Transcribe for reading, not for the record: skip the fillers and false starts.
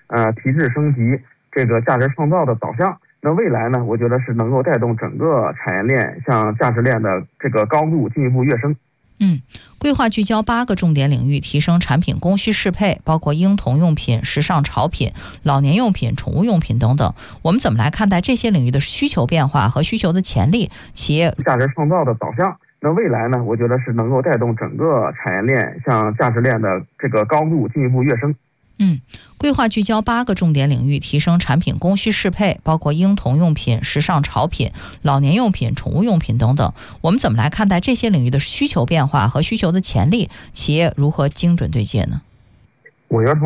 提质升级这个价值创造的导向。那未来呢，我觉得是能够带动整个产业链向价值链的这个高度进一步跃升。 规划聚焦8个重点领域，提升产品供需适配，包括婴童用品、时尚潮品、老年用品、宠物用品等等。我们怎么来看待这些领域的需求变化和需求的潜力？企业价值创造的导向。那未来呢，我觉得是能够带动整个产业链向价值链的这个高度进一步跃升。 规划聚焦8个重点领域，提升产品供需适配，包括婴童用品、时尚潮品、老年用品、宠物用品等等。我们怎么来看待这些领域的需求变化和需求的潜力？企业如何精准对接呢？ 我觉得从